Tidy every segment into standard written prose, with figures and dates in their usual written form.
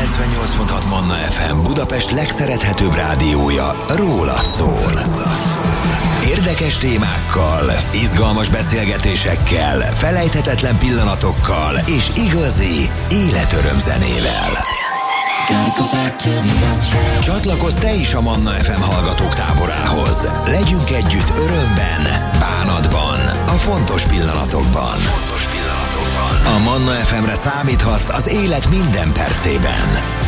98.6 Manna FM Budapest legszerethetőbb rádiója rólad szól. Érdekes témákkal, izgalmas beszélgetésekkel, felejthetetlen pillanatokkal és igazi életörömzenével. Csatlakozz te is a Manna FM hallgatók táborához. Legyünk együtt örömben, bánatban, a fontos pillanatokban. A Manna FM-re számíthatsz az élet minden percében.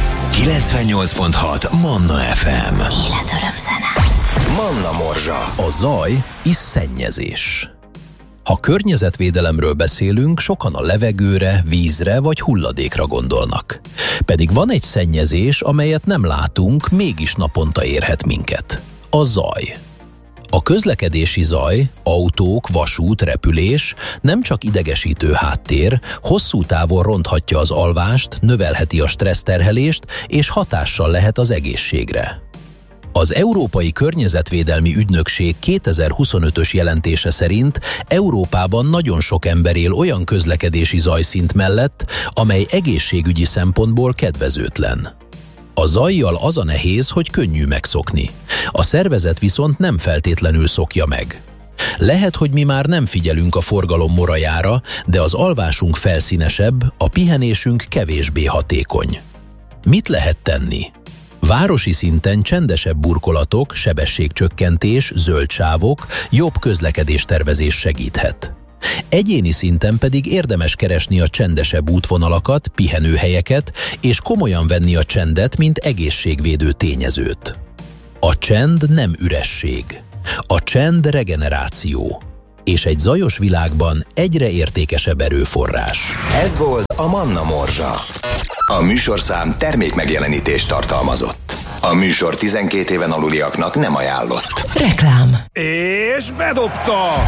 98.6 Manna FM. Életörömzene. Manna Morzsa. A zaj is szennyezés. Ha környezetvédelemről beszélünk, sokan a levegőre, vízre vagy hulladékra gondolnak. Pedig van egy szennyezés, amelyet nem látunk, mégis naponta érhet minket. A zaj. A közlekedési zaj, autók, vasút, repülés nem csak idegesítő háttér, hosszú távon ronthatja az alvást, növelheti a stresszterhelést és hatással lehet az egészségre. Az Európai Környezetvédelmi Ügynökség 2025-ös jelentése szerint Európában nagyon sok ember él olyan közlekedési zajszint mellett, amely egészségügyi szempontból kedvezőtlen. A zajjal az a nehéz, hogy könnyű megszokni. A szervezet viszont nem feltétlenül szokja meg. Lehet, hogy mi már nem figyelünk a forgalom morajára, de az alvásunk felszínesebb, a pihenésünk kevésbé hatékony. Mit lehet tenni? Városi szinten csendesebb burkolatok, sebességcsökkentés, zöld sávok, jobb közlekedéstervezés segíthet. Egyéni szinten pedig érdemes keresni a csendesebb útvonalakat, pihenőhelyeket, és komolyan venni a csendet, mint egészségvédő tényezőt. A csend nem üresség. A csend regeneráció. És egy zajos világban egyre értékesebb erőforrás. Ez volt a Manna Morzsa. A műsorszám termékmegjelenítést tartalmazott. A műsor 12 éven aluliaknak nem ajánlott. Reklám. És bedobta!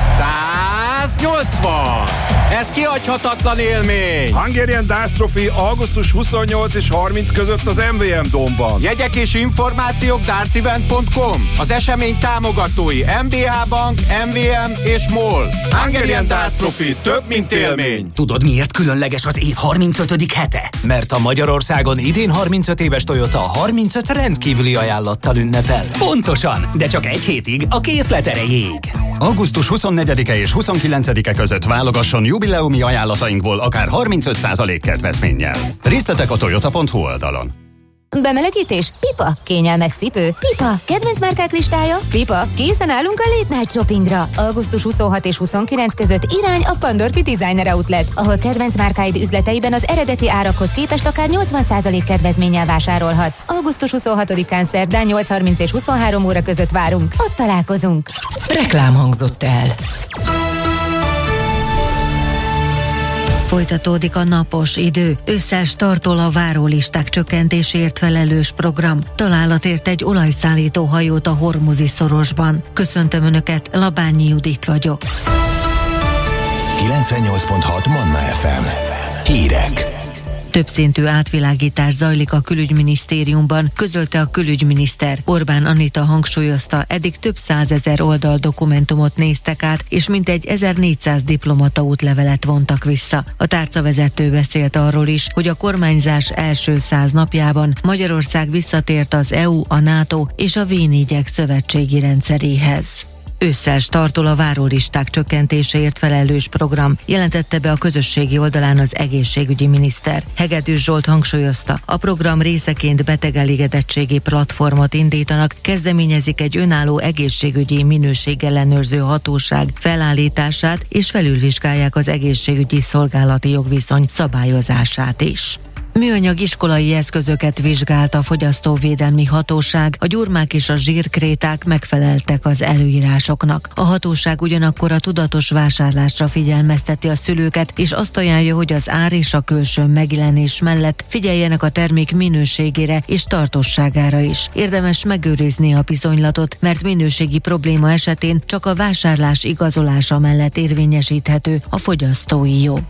180! Ez kihagyhatatlan élmény! Hungarian Darts Trophy augusztus 28 és 30 között az MVM Dome-ban. Jegyek és információk dartsevent.com. Az esemény támogatói MBH Bank, MVM és MOL. Hungarian Darts Trophy több, mint élmény. Tudod, miért különleges az év 35. hete? Mert a Magyarországon idén 35 éves Toyota 35 rendkívüli ajánlattal ünnepel. Pontosan, de csak egy hétig a készlet erejéig. Augusztus 24-e és 29-e között válogasson jubileumi ajánlatainkból akár 35% kedvezménnyel. Részletek a toyota.hu oldalon. Bemelegítés? Pipa. Kényelmes cipő? Pipa. Kedvenc márkák listája? Pipa. Készen állunk a Late Night Shoppingra. Augusztus 26 és 29 között irány a Pandorfi Designer Outlet, ahol kedvenc márkáid üzleteiben az eredeti árakhoz képest akár 80% kedvezménnyel vásárolhatsz. Augusztus 26-án szerdán 8:30 és 23 óra között várunk. Ott találkozunk. Reklám hangzott el. Folytatódik a napos idő. Ősszel startol a várólisták csökkentésért felelős program. Találat ért egy olajszállító hajót a Hormuzi szorosban. Köszöntöm Önöket, Labányi Judit vagyok. 98.6 Manna FM. Hírek. Többszintű átvilágítás zajlik a külügyminisztériumban, közölte a külügyminiszter. Orbán Anita hangsúlyozta, eddig több 100 000 oldal dokumentumot néztek át, és mintegy 1400 diplomata útlevelet vontak vissza. A tárcavezető beszélt arról is, hogy a kormányzás első 100 napjában Magyarország visszatért az EU, a NATO és a V4-ek szövetségi rendszeréhez. Ősszel startol a várólisták csökkentéséért felelős program, jelentette be a közösségi oldalán az egészségügyi miniszter. Hegedűs Zsolt hangsúlyozta, a program részeként betegelégedettségi platformot indítanak, kezdeményezik egy önálló egészségügyi minőségellenőrző hatóság felállítását, és felülvizsgálják az egészségügyi szolgálati jogviszony szabályozását is. Műanyag iskolai eszközöket vizsgált a Fogyasztóvédelmi Hatóság, a gyurmák és a zsírkréták megfeleltek az előírásoknak. A hatóság ugyanakkor a tudatos vásárlásra figyelmezteti a szülőket, és azt ajánlja, hogy az ár és a kölcsön megjelenés mellett figyeljenek a termék minőségére és tartósságára is. Érdemes megőrizni a bizonylatot, mert minőségi probléma esetén csak a vásárlás igazolása mellett érvényesíthető a fogyasztói jog.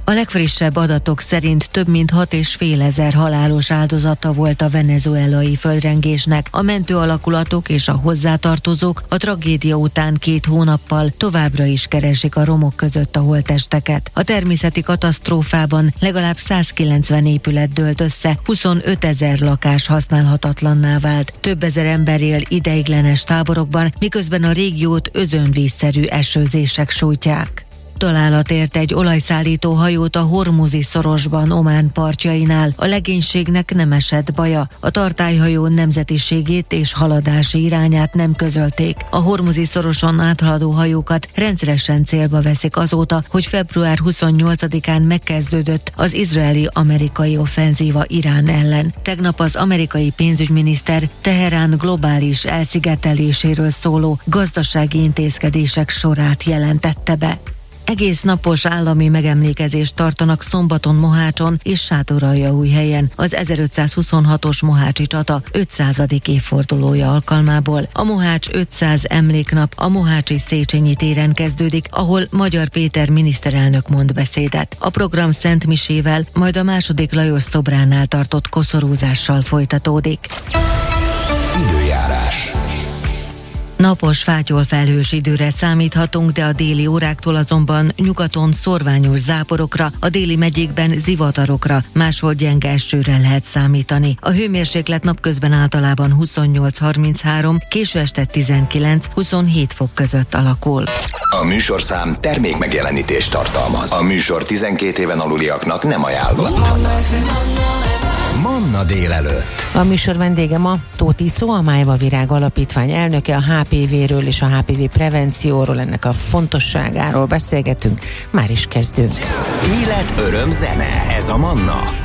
A legfrissebb adatok szerint több mint 6500 halálos áldozata volt a venezuelai földrengésnek. A mentőalakulatok és a hozzátartozók a tragédia után 2 hónappal továbbra is keresik a romok között a holttesteket. A természeti katasztrófában legalább 190 épület dőlt össze, 25 000 lakás használhatatlanná vált. Több ezer ember él ideiglenes táborokban, miközben a régiót özönvízszerű esőzések sújtják. Találat ért egy olajszállító hajót a Hormuzi szorosban, Omán partjainál. A legénységnek nem esett baja. A tartályhajó nemzetiségét és haladási irányát nem közölték. A Hormuzi szoroson áthaladó hajókat rendszeresen célba veszik azóta, hogy február 28-án megkezdődött az izraeli-amerikai offenzíva Irán ellen. Tegnap az amerikai pénzügyminiszter Teherán globális elszigeteléséről szóló gazdasági intézkedések sorát jelentette be. Egész napos állami megemlékezést tartanak szombaton Mohácson és Sátoraljaújhelyen az 1526-os mohácsi csata 500. évfordulója alkalmából. A Mohács 500 emléknap a mohácsi Széchenyi téren kezdődik, ahol Magyar Péter miniszterelnök mond beszédet. A program Szent Misével, majd a II. Lajos szobránál tartott koszorúzással folytatódik. Időjárás. Napos, fátyol-felhős időre számíthatunk, de a déli óráktól azonban nyugaton szorványos záporokra, a déli megyékben zivatarokra, máshol gyenge esőre lehet számítani. A hőmérséklet napközben általában 28-33, késő este 19-27 fok között alakul. A műsorszám termékmegjelenítést tartalmaz. A műsor 12 éven aluliaknak nem ajánlott. Manna délelőtt. A műsor vendége ma Tóth Icó, a Májva Virág Alapítvány elnöke, a HPV-ről és a HPV prevencióról, ennek a fontosságáról beszélgetünk. Már is kezdünk. Élet, öröm, zene. Ez a Manna.